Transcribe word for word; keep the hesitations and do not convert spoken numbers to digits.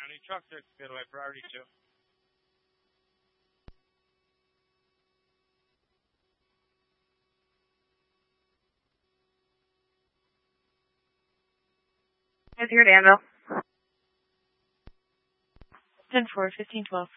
County Truck Search, Speedway, priority two. It's here, Danville. ten four, fifteen twelve.